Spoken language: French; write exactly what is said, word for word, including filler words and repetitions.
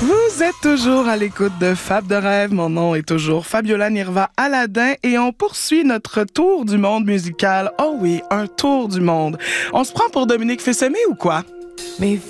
Vous êtes toujours à l'écoute de Fab de rêve. Mon nom est toujours Fabiola Nirva Aladin et on poursuit notre tour du monde musical. Oh oui, un tour du monde. On se prend pour Dominique Fils-Aimé ou quoi? Mes